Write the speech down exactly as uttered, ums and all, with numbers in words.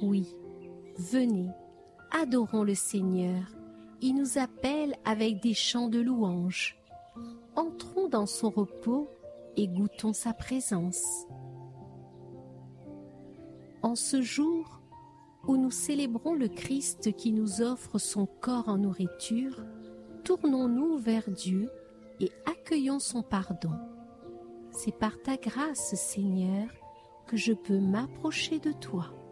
Oui, venez, adorons le Seigneur. Il nous appelle avec des chants de louange. Entrons dans son repos et goûtons sa présence. En ce jour où nous célébrons le Christ qui nous offre son corps en nourriture, tournons-nous vers Dieu et accueillons son pardon. C'est par ta grâce, Seigneur, que je peux m'approcher de toi.